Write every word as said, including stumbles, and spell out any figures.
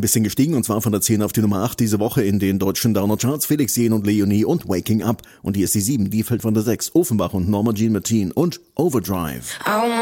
bisschen gestiegen und zwar von der zehn auf die Nummer acht diese Woche in den deutschen Downer-Charts. Felix Jähn und Leonie und Waking Up. Und hier ist die sieben, die fällt von der sechs. Offenbach und Norma Jean Martin und Overdrive.